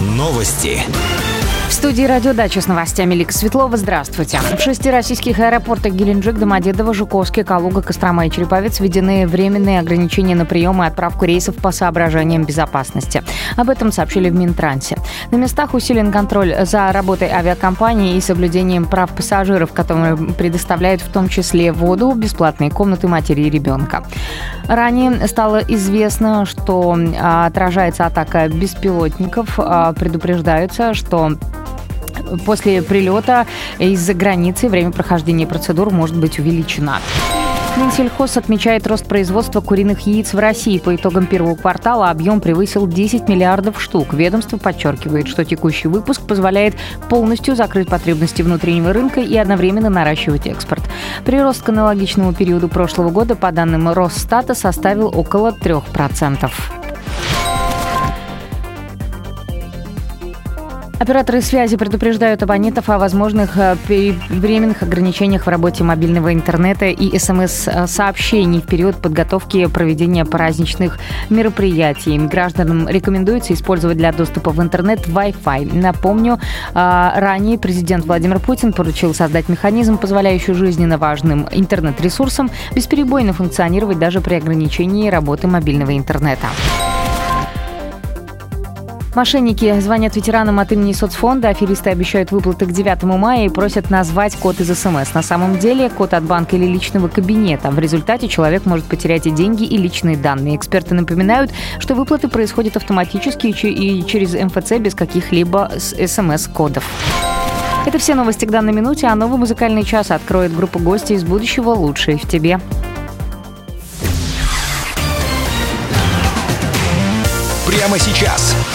Новости. В студии «Радиодача» с новостями Лика Светлова. Здравствуйте. В 6 российских аэропортах Геленджик, Домодедово, Жуковский, Калуга, Кострома и Череповец введены временные ограничения на прием и отправку рейсов по соображениям безопасности. Об этом сообщили в Минтрансе. На местах усилен контроль за работой авиакомпании и соблюдением прав пассажиров, которые предоставляют в том числе воду, бесплатные комнаты матери и ребенка. Ранее стало известно, что отражается атака беспилотников. Предупреждаются, что после прилета из-за границы время прохождения процедур может быть увеличено. Минсельхоз отмечает рост производства куриных яиц в России. По итогам первого квартала объем превысил 10 миллиардов штук. Ведомство подчеркивает, что текущий выпуск позволяет полностью закрыть потребности внутреннего рынка и одновременно наращивать экспорт. Прирост к аналогичному периоду прошлого года, по данным Росстата, составил около 3%. Операторы связи предупреждают абонентов о возможных временных ограничениях в работе мобильного интернета и СМС-сообщений в период подготовки проведения праздничных мероприятий. Гражданам рекомендуется использовать для доступа в интернет Wi-Fi. Напомню, ранее президент Владимир Путин поручил создать механизм, позволяющий жизненно важным интернет-ресурсам бесперебойно функционировать даже при ограничении работы мобильного интернета. Мошенники звонят ветеранам от имени соцфонда, аферисты обещают выплаты к 9 мая и просят назвать код из СМС. На самом деле код от банка или личного кабинета. В результате человек может потерять и деньги, и личные данные. Эксперты напоминают, что выплаты происходят автоматически и через МФЦ без каких-либо СМС-кодов. Это все новости к данной минуте, а новый музыкальный час откроет группа гостей из будущего «Лучшие в тебе». Прямо сейчас.